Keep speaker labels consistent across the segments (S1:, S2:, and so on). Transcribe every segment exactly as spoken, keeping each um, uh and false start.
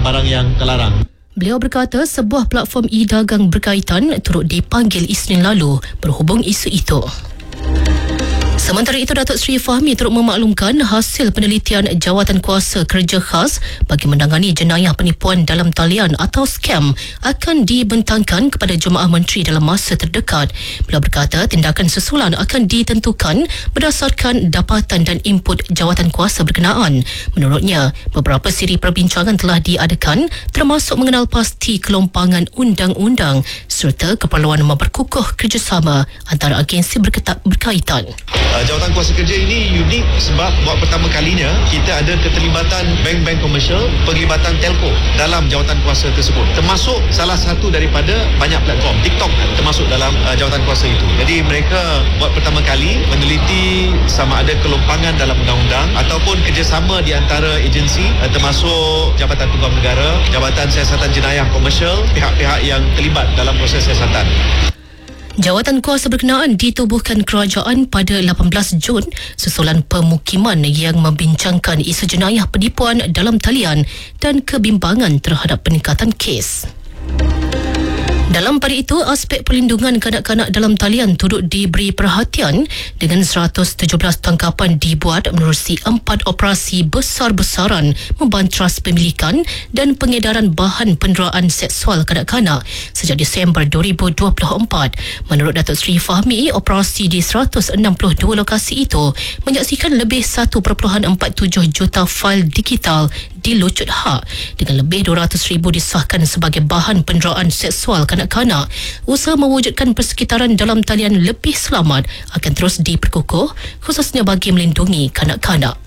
S1: barang yang terlarang.
S2: Beliau berkata sebuah platform e-dagang berkaitan turut dipanggil Isnin lalu berhubung isu itu. Sementara itu, Datuk Seri Fahmi turut memaklumkan hasil penelitian Jawatankuasa Kerja Khas bagi menangani jenayah penipuan dalam talian atau skam akan dibentangkan kepada Jemaah Menteri dalam masa terdekat. Beliau berkata tindakan susulan akan ditentukan berdasarkan dapatan dan input Jawatankuasa berkenaan. Menurutnya, beberapa siri perbincangan telah diadakan termasuk mengenal pasti kelompangan undang-undang serta keperluan memperkukuh kerjasama antara agensi berketa- berkaitan.
S1: Uh, Jawatankuasa Kerja ini unik sebab buat pertama kalinya kita ada keterlibatan bank-bank komersial, penglibatan telco dalam jawatankuasa tersebut. Termasuk salah satu daripada banyak platform, TikTok termasuk dalam uh, jawatankuasa itu. Jadi mereka buat pertama kali meneliti sama ada kelompangan dalam undang-undang ataupun kerjasama di antara agensi uh, termasuk Jabatan Tunggal Negara, Jabatan Siasatan Jenayah Komersial, pihak-pihak yang terlibat dalam proses siasatan.
S2: Jawatankuasa berkenaan ditubuhkan kerajaan pada lapan belas Jun susulan pemukiman yang membincangkan isu jenayah penipuan dalam talian dan kebimbangan terhadap peningkatan kes. Dalam pada itu, aspek perlindungan kanak-kanak dalam talian turut diberi perhatian dengan seratus tujuh belas tangkapan dibuat menerusi empat operasi besar-besaran membantras pemilikan dan pengedaran bahan penderaan seksual kanak-kanak sejak Disember dua ribu dua puluh empat. Menurut Datuk Seri Fahmi, operasi di seratus enam puluh dua lokasi itu menyaksikan lebih satu perpuluhan empat tujuh juta fail digital dilucut hak dengan lebih dua ratus ribu disahkan sebagai bahan penderaan seksual kanak-kanak. Usaha mewujudkan persekitaran dalam talian lebih selamat akan terus diperkukuh khususnya bagi melindungi kanak-kanak.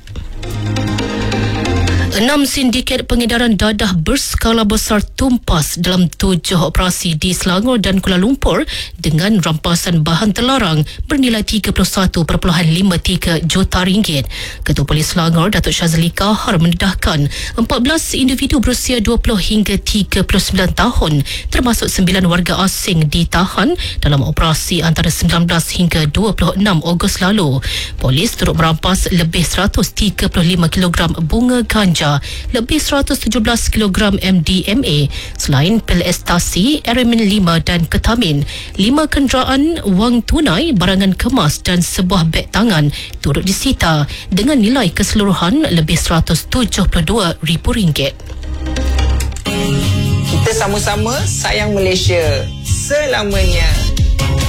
S2: Enam sindiket pengedaran dadah berskala besar tumpas dalam tujuh operasi di Selangor dan Kuala Lumpur dengan rampasan bahan terlarang bernilai tiga puluh satu perpuluhan lima tiga juta ringgit. Ketua Polis Selangor, Datuk Syazli Kahar mendedahkan empat belas individu berusia dua puluh hingga tiga puluh sembilan tahun termasuk sembilan warga asing ditahan dalam operasi antara sembilan belas hingga dua puluh enam Ogos lalu. Polis turut merampas lebih seratus tiga puluh lima kilogram bunga ganja, lebih seratus tujuh belas kilogram M D M A, selain pil ekstasi, Aramin lima dan ketamin. Lima kenderaan, wang tunai, barangan kemas dan sebuah beg tangan turut disita dengan nilai keseluruhan lebih seratus tujuh puluh dua ribu ringgit.
S3: Kita sama-sama sayang Malaysia selamanya.